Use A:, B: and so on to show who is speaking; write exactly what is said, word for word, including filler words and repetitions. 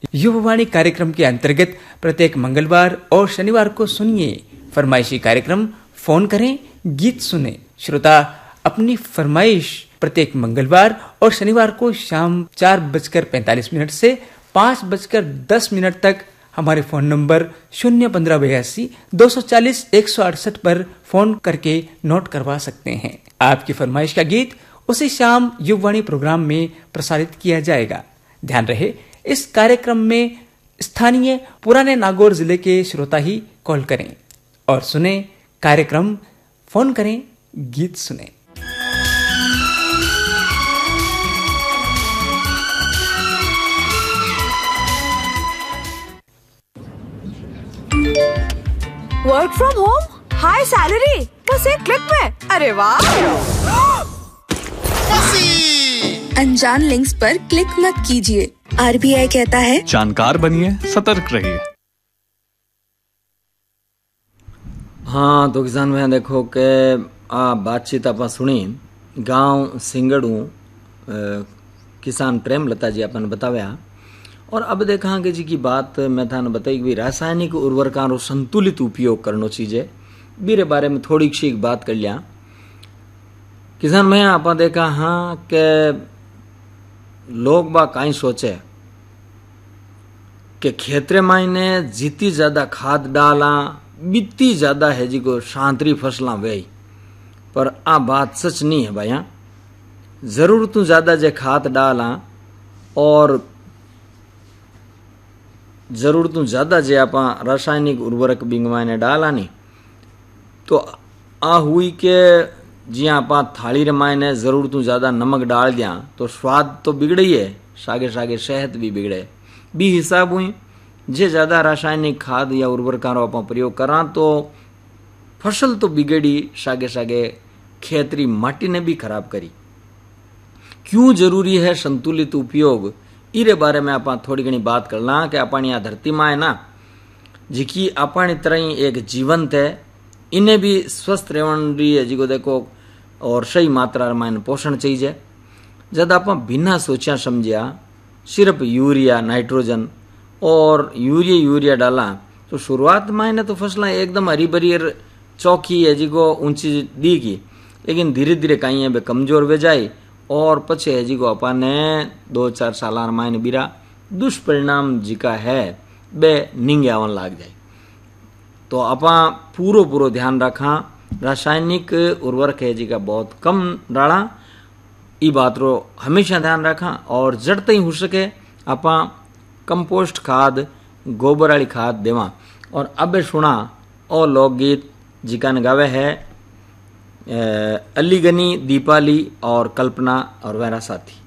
A: युववाणी कार्यक्रम के अंतर्गत प्रत्येक मंगलवार और शनिवार को सुनिए फरमाइशी कार्यक्रम फोन करें गीत सुने। श्रोता अपनी फरमाइश प्रत्येक मंगलवार और शनिवार को शाम चार बजकर पैंतालीस मिनट से पाँच बजकर दस मिनट तक हमारे फोन नंबर शून्य पंद्रह बयासी दो सौ चालीस एक सौ अड़सठ पर फोन करके नोट करवा सकते हैं। आपकी फरमाइश का गीत उसी शाम युववाणी प्रोग्राम में प्रसारित किया जाएगा। ध्यान रहे, इस कार्यक्रम में स्थानीय पुराने नागौर जिले के श्रोता ही कॉल करें और सुने कार्यक्रम। फोन करें गीत सुने।
B: Work from home, high salary, बस एक क्लिक में। अरे वाह!
C: अनजान लिंक्स पर क्लिक मत कीजिए। आरबीआई कहता है
D: जानकार बनिए, सतर्क रहिए।
E: हाँ तो किसान भाई देखो के आ बातचीत आप सुनी गांव सिंगड़ू किसान प्रेम लता जी अपन बताया। और अब देखा कि जी की बात मैं थाने बताई कि रासायनिक उर्वरकों रो संतुलित उपयोग करनो चीजे बीरे बारे में थोड़ी सी बात कर लिया। किसान में आप देखा हाँ के लोग बा कहीं सोचे कि खेतरे मायने जितनी ज्यादा खाद डाला बित्ती ज्यादा है जी को शांतरी फसला वे, पर आ बात सच नहीं है भाई। जरूरत तू ज्यादा जे खाद डाला और जरूरत तू ज्यादा जे आप रासायनिक उर्वरक बिंग मायने डाला नहीं तो आ हुई के जी आप थाली रे मायने जरूरत तू ज्यादा नमक डाल दिया तो स्वाद तो बिगड़े ही है, सागे सागे सेहत भी बिगड़े। बी हिसाब हुई जे ज्यादा रासायनिक खाद या उर्वरकों रो आप प्रयोग करा तो फसल तो बिगड़ी, सागे सागे खेतरी माटी ने भी खराब करी। क्यों जरूरी है संतुलित उपयोग, इरे बारे में आप थोड़ी घनी बात करना कि अपन यहाँ धरती माँ है ना जिकी अपन तरह ही एक जीवंत है, इन्हें भी स्वस्थ रहने रही है जी को देखो और सही मात्रा में पोषण चाहिए। जब आप बिना सोचा समझिया सिर्फ यूरिया नाइट्रोजन और यूरिया यूरिया डाला तो शुरुआत में ने तो फसलें एकदम हरी भरी चौकी है जी को ऊंची दी की, लेकिन धीरे धीरे कहीं है कमजोर वे जाए और पछे है जी को अपन ने दो चार साल मायने बीरा दुष्परिणाम जी का है बे निंगे आवन लाग जाए। तो आपा पूरो पूरो ध्यान रखा रासायनिक उर्वरक है जी का बहुत कम डाला, ई बात रो हमेशा ध्यान रखा और जड़ते ही हो सके आपा कंपोस्ट खाद गोबर वाली खाद देवा। और अब सुना और लोकगीत जिका ने गावे है अलीगनी दीपाली और कल्पना और वैरा साथी।